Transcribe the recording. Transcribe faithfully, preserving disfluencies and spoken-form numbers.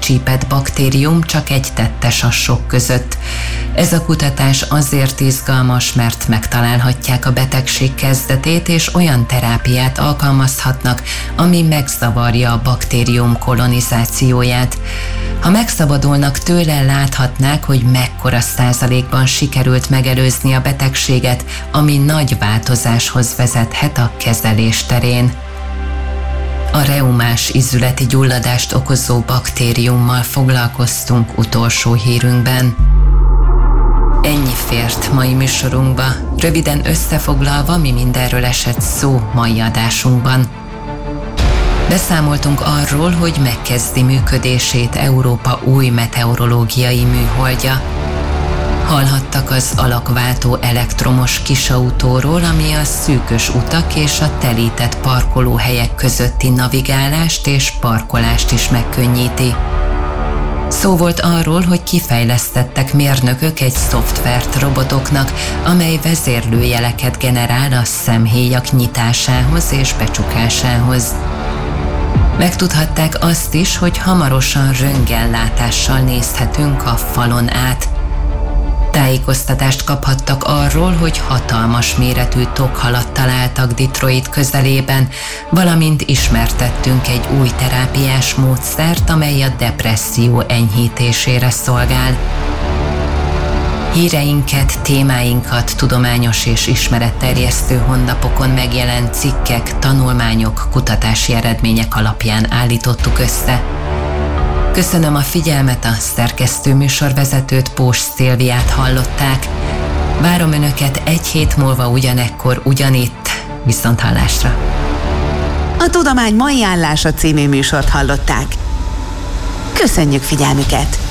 megcsípett baktérium csak egy tettes a sok között. Ez a kutatás azért izgalmas, mert megtalálhatják a betegség kezdetét, és olyan terápiát alkalmazhatnak, ami megzavarja a baktérium kolonizációját. Ha megszabadulnak tőle, láthatnák, hogy mekkora százalékban sikerült megelőzni a betegséget, ami nagy változáshoz vezethet a kezelés terén. A reumás ízületi gyulladást okozó baktériummal foglalkoztunk utolsó hírünkben. Ennyi fért mai műsorunkba. Röviden összefoglalva, mi mindenről esett szó mai adásunkban. Beszámoltunk arról, hogy megkezdi működését Európa új meteorológiai műholdja. Hallhattak az alakváltó elektromos kisautóról, ami a szűkös utak és a telített parkolóhelyek közötti navigálást és parkolást is megkönnyíti. Szó volt arról, hogy kifejlesztettek mérnökök egy szoftvert robotoknak, amely vezérlőjeleket generál a szemhéjak nyitásához és becsukásához. Megtudhatták azt is, hogy hamarosan röntgenlátással nézhetünk a falon át. Tájékoztatást kaphattak arról, hogy hatalmas méretű tokhalat találtak Detroit közelében, valamint ismertettünk egy új terápiás módszert, amely a depresszió enyhítésére szolgál. Híreinket, témáinkat tudományos és ismeretterjesztő honlapokon megjelent cikkek, tanulmányok, kutatási eredmények alapján állítottuk össze. Köszönöm a figyelmet, a szerkesztő műsorvezetőt, Pós Szilviát hallották. Várom Önöket egy hét múlva ugyanekkor, ugyanitt. Viszonthallásra! A Tudomány mai állása című műsort hallották. Köszönjük figyelmüket!